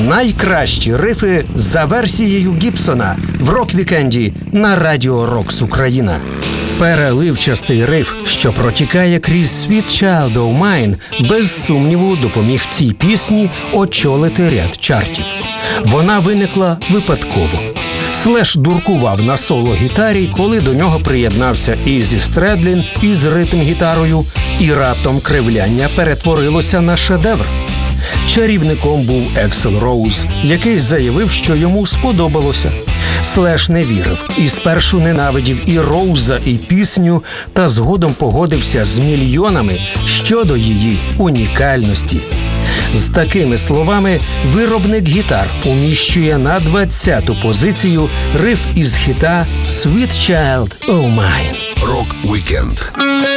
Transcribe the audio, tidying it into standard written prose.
Найкращі рифи за версією Гібсона в рок-вікенді на Радіо Рокс Україна. Переливчастий риф, що протікає крізь «Sweet Child O' Mine», без сумніву допоміг цій пісні очолити ряд чартів. Вона виникла випадково. Слеш дуркував на соло-гітарі, коли до нього приєднався Ізі Стредлін із ритм-гітарою, і раптом кривляння перетворилося на шедевр. Чарівником був Ексел Роуз, який заявив, що йому сподобалося. Слеш не вірив і спершу ненавидів і Роуза, і пісню, та згодом погодився з мільйонами щодо її унікальності. З такими словами виробник гітар уміщує на 20-ту позицію риф із хіта «Sweet Child O' Mine». Рок-вікенд.